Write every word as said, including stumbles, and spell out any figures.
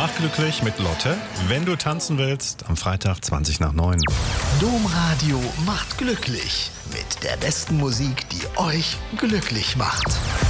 Mach glücklich mit Lotte, wenn du tanzen willst, am Freitag zwanzig nach neun. Domradio macht glücklich mit der besten Musik, die euch glücklich macht.